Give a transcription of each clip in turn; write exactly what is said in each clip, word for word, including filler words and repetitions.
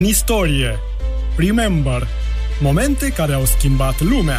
În istorie. Remember. Momente care au schimbat lumea.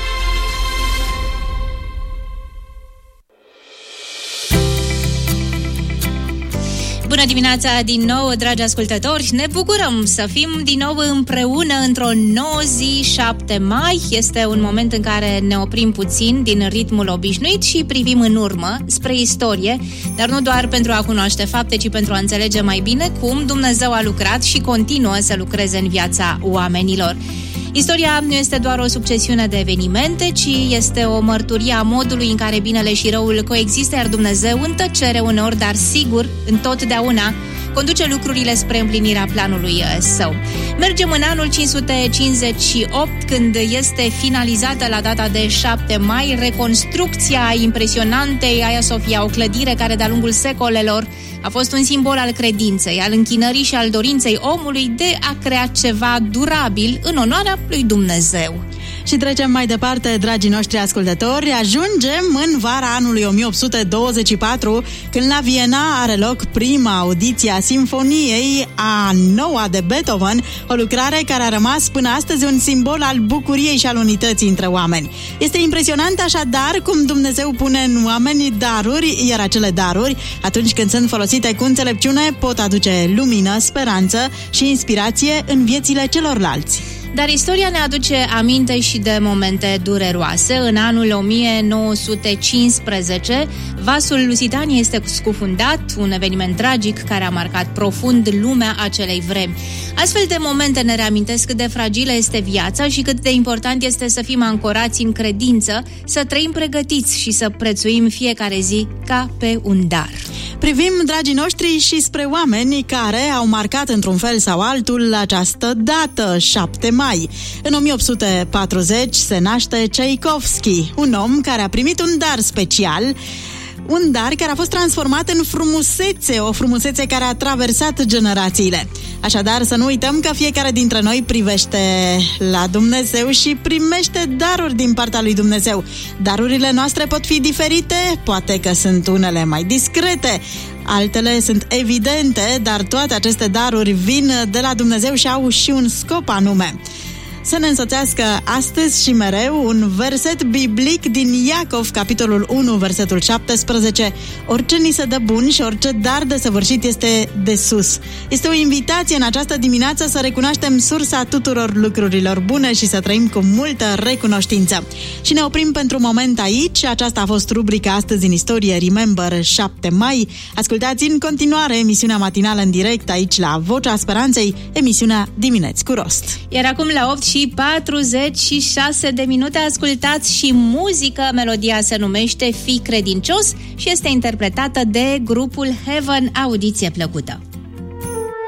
Bună dimineața din nou, dragi ascultători! Ne bucurăm să fim din nou împreună într-o nouă zi, șapte mai. Este un moment în care ne oprim puțin din ritmul obișnuit și privim în urmă, spre istorie, dar nu doar pentru a cunoaște fapte, ci pentru a înțelege mai bine cum Dumnezeu a lucrat și continuă să lucreze în viața oamenilor. Istoria nu este doar o succesiune de evenimente, ci este o mărturie a modului în care binele și răul coexistă, iar Dumnezeu în tăcere uneori, dar sigur, întotdeauna, conduce lucrurile spre împlinirea planului său. Mergem în anul cinci sute cincizeci și opt, când este finalizată la data de șapte mai reconstrucția impresionantei Hagia Sophia, o clădire care de-a lungul secolelor a fost un simbol al credinței, al închinării și al dorinței omului de a crea ceva durabil în onoarea lui Dumnezeu. Și trecem mai departe, dragii noștri ascultători, ajungem în vara anului o mie opt sute douăzeci și patru, când la Viena are loc prima audiție a Sinfoniei a noua de Beethoven, o lucrare care a rămas până astăzi un simbol al bucuriei și al unității între oameni. Este impresionant așadar cum Dumnezeu pune în oameni daruri, iar acele daruri, atunci când sunt folosite cu înțelepciune, pot aduce lumină, speranță și inspirație în viețile celorlalți. Dar istoria ne aduce aminte și de momente dureroase. În anul o mie nouă sute cincisprezece, vasul Lusitaniei este scufundat, un eveniment tragic care a marcat profund lumea acelei vremi. Astfel de momente ne reamintesc cât de fragilă este viața și cât de important este să fim ancorați în credință, să trăim pregătiți și să prețuim fiecare zi ca pe un dar. Privim, dragii noștri, și spre oameni care au marcat într-un fel sau altul această dată, șapte mai. În o mie opt sute patruzeci se naște Tchaikovsky, un om care a primit un dar special, un dar care a fost transformat în frumusețe, o frumusețe care a traversat generațiile. Așadar, să nu uităm că fiecare dintre noi privește la Dumnezeu și primește daruri din partea lui Dumnezeu. Darurile noastre pot fi diferite, poate că sunt unele mai discrete, altele sunt evidente, dar toate aceste daruri vin de la Dumnezeu și au și un scop anume. Să ne însoțească astăzi și mereu un verset biblic din Iacov, capitolul unu, versetul șaptesprezece. Orice ni se dă bun și orice dar desăvârșit este de sus. Este o invitație în această dimineață să recunoaștem sursa tuturor lucrurilor bune și să trăim cu multă recunoștință. Și ne oprim pentru moment aici. Aceasta a fost rubrica Astăzi în Istorie, Remember, șapte mai. Ascultați în continuare emisiunea matinală în direct aici la Vocea Speranței, emisiunea Dimineți cu Rost. Iar acum la opt și patruzeci și șase de minute ascultați și muzică. Melodia se numește Fii credincios și este interpretată de grupul Heaven. Audiție plăcută!